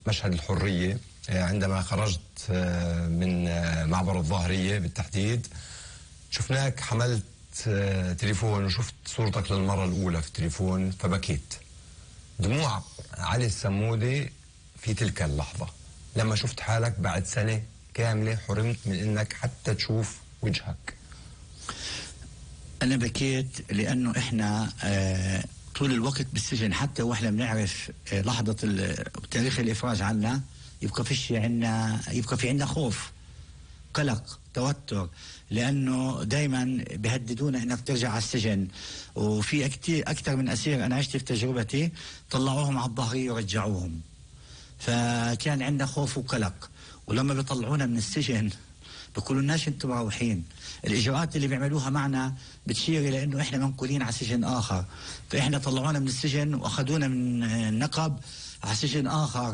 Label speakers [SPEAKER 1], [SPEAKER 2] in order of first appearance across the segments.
[SPEAKER 1] مشهد الحرية عندما خرجت من معبر الظاهرية بالتحديد. شفناك حملت تليفون وشفت صورتك للمرة الأولى في التليفون فبكيت. دموع علي السمودي في تلك اللحظة لما شفت حالك بعد سنة كاملة حرمت من إنك حتى تشوف وجهك.
[SPEAKER 2] أنا بكيت لأنه إحنا طول الوقت بالسجن، حتى وإحنا بنعرف لحظة تاريخ الإفراج عنا يبقى في عنا خوف، قلق، توتر، لأنه دايما بيهددونا إنك ترجع على السجن. وفي أكثر من أسير أنا عشت في تجربتي طلعوهم على الظهرية ورجعوهم، فكان عندنا خوف وقلق. ولما بيطلعونا من السجن بيقولوا لناش انتم مروحين. الإجراءات اللي بيعملوها معنا بتشير إلى إنه إحنا منقولين على سجن آخر، فإحنا طلعونا من السجن وأخذونا من النقب على سجن آخر.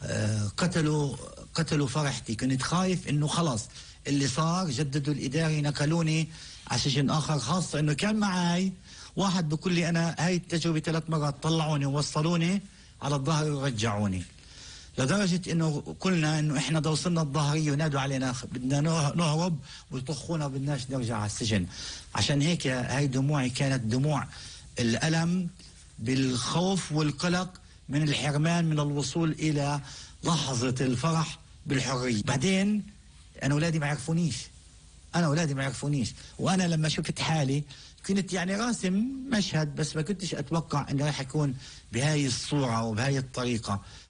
[SPEAKER 2] قتلوا فرحتي، كنت خايف إنه خلاص اللي صار، جددوا الإداري، نقلوني على سجن آخر، خاصة إنه كان معي واحد بيقول لي أنا هاي التجربة 3 مرات طلعوني ووصلوني على الظهر ورجعوني، لدرجة إنه قلنا إنه إحنا دا وصلنا الظهرية ونادوا علينا بدنا نهرب ويطخونا بدناش نرجع على السجن. عشان هيك هاي دموعي كانت دموع الألم بالخوف والقلق من الحرمان من الوصول إلى لحظة الفرح بالحرية. بعدين أنا أولادي ما يعرفونيش، وأنا لما شفت حالي كنت يعني راسم مشهد، بس ما كنتش أتوقع إنه راح يكون بهاي الصورة وبهاي الطريقة.